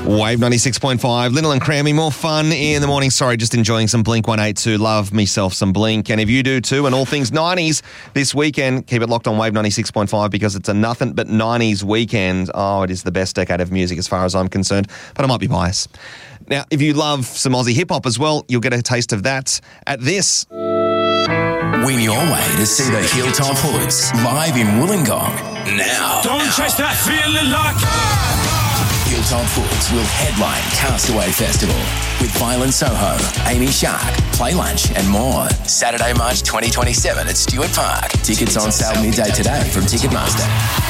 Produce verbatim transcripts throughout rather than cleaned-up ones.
Wave ninety-six point five, Lyndall and Crammy, more fun in the morning. Sorry, just enjoying some Blink one eighty-two. Love myself some Blink. And if you do too, and all things nineties this weekend, keep it locked on Wave ninety-six point five because it's a nothing but nineties weekend. Oh, it is the best decade of music as far as I'm concerned, but I might be biased. Now, if you love some Aussie hip-hop as well, you'll get a taste of that at this. Win your way to see the Hilltop Hoods live in Wollongong now. Don't chase that feeling like... Hilltop Hoods will headline Castaway Festival with Violent Soho, Amy Shark, Play Lunch and more. Saturday, March twenty twenty-seven at Stewart Park. Tickets on sale midday today from Ticketmaster.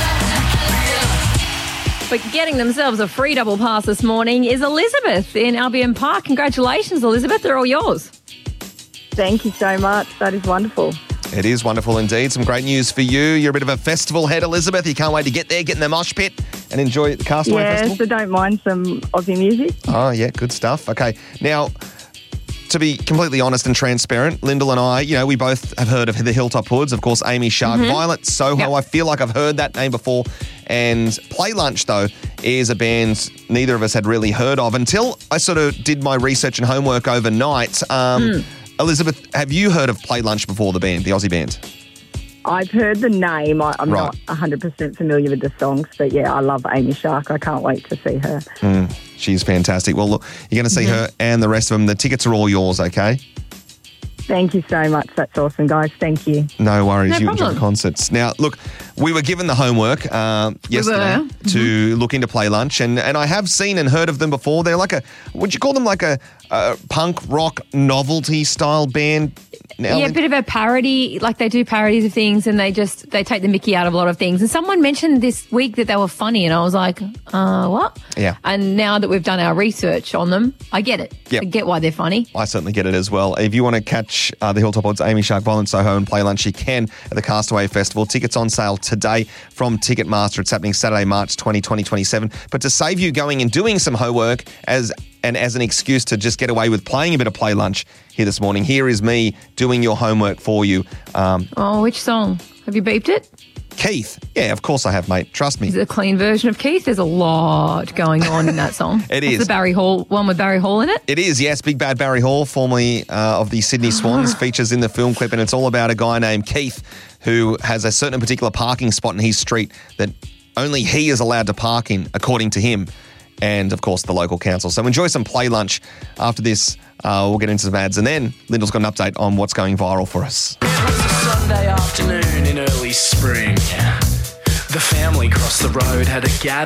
But getting themselves a free double pass this morning is Elizabeth in Albion Park. Congratulations, Elizabeth. They're all yours. Thank you so much. That is wonderful. It is wonderful indeed. Some great news for you. You're a bit of a festival head, Elizabeth. You can't wait to get there, get in the mosh pit and enjoy the Castaway yeah, Festival. so don't mind some Aussie music. Oh, yeah, good stuff. Okay, now, to be completely honest and transparent, Lyndall and I, you know, we both have heard of the Hilltop Hoods. Of course, Amy Shark, mm-hmm. Violent Soho. Yep. I feel like I've heard that name before. And Play Lunch, though, is a band neither of us had really heard of until I sort of did my research and homework overnight. Um, mm. Elizabeth, have you heard of Play Lunch before, the band, the Aussie band? I've heard the name. I, I'm right. not one hundred percent familiar with the songs, but yeah, I love Amy Shark. I can't wait to see her. Mm, she's fantastic. Well, look, you're going to see mm-hmm. her and the rest of them. The tickets are all yours, okay? Thank you so much. That's awesome, guys. Thank you. No worries. No you problem. enjoy the concerts. Now, look, we were given the homework uh, yesterday we to mm-hmm. look into Play Lunch, and, and I have seen and heard of them before. They're like a, would you call them like a, a punk rock novelty style band? Now yeah, a bit of a parody, like they do parodies of things and they just, they take the mickey out of a lot of things. And someone mentioned this week that they were funny and I was like, uh, what? Yeah. And now that we've done our research on them, I get it. Yep. I get why they're funny. I certainly get it as well. If you want to catch uh, the Hilltop Hoods, Amy Shark, Violent Soho and Play Lunch, you can at the Castaway Festival. Tickets on sale today from Ticketmaster. It's happening Saturday, March twentieth, twenty twenty-seven. But to save you going and doing some homework as and as an excuse to just get away with playing a bit of Play Lunch here this morning, here is me doing your homework for you. Um, oh, which song? Have you beeped it? Keith. Yeah, of course I have, mate. Trust me. Is it a clean version of Keith? There's a lot going on in that song. It That's is. the Barry Hall, one with Barry Hall in it? It is, yes. Big Bad Barry Hall, formerly uh, of the Sydney Swans, features in the film clip, and it's all about a guy named Keith who has a certain particular parking spot in his street that only he is allowed to park in, according to him, and, of course, the local council. So enjoy some Play Lunch. After this, uh, we'll get into some ads, and then Lyndall's got an update on what's going viral for us. It was a Sunday afternoon in early spring. The family across the road had a gathering.